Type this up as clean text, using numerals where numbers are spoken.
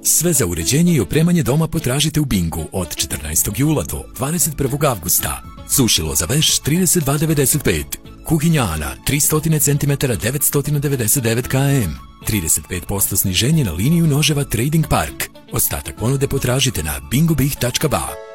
Sve za uređenje i opremanje doma potražite u Bingu od 14. jula do 21. avgusta. Sušilo za veš 32,95. Kuhinjana 300 cm 999 km. 35% sniženje na liniju noževa Trading Park. Ostatak ponude potražite na bingobih.ba.